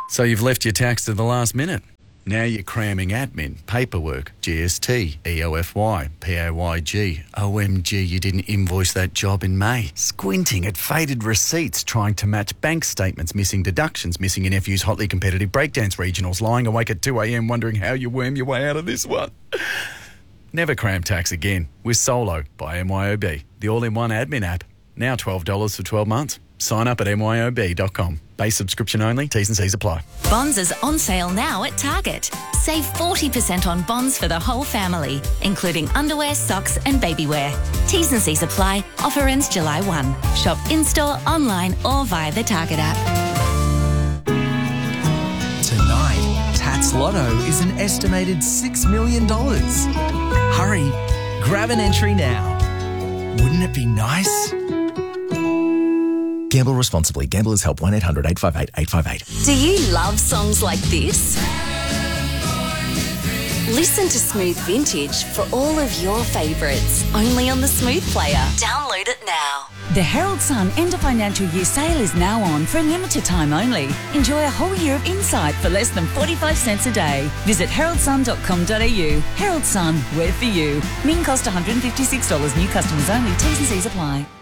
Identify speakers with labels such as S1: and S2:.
S1: So you've left your tax to the last minute. Now you're cramming admin, paperwork, GST, EOFY, PAYG. OMG, you didn't invoice that job in May. Squinting at faded receipts, trying to match bank statements, missing deductions, missing your nephew's hotly competitive breakdance regionals, lying awake at 2 a.m. wondering how you worm your way out of this one. Never cram tax again with Solo by MYOB, the all-in-one admin app. Now $12 for 12 months. Sign up at myob.com. Base subscription only. T's and C's apply.
S2: Bonds is on sale now at Target. Save 40% on bonds for the whole family, including underwear, socks and baby wear. T's and C's apply. Offer ends July 1. Shop in-store, online or via the Target app.
S3: Tonight, Tats Lotto is an estimated $6 million. Hurry, grab an entry now. Wouldn't it be nice?
S4: Gamble responsibly. Gamblers Help 1-800-858-858.
S5: Do you love songs like this? Listen to Smooth Vintage for all of your favourites. Only on the Smooth Player. Download it now.
S6: The Herald Sun end of financial year sale is now on for a limited time only. Enjoy a whole year of insight for less than 45 cents a day. Visit heraldsun.com.au. Herald Sun, we're for you. Min cost $156. New customers only. T's and C's apply.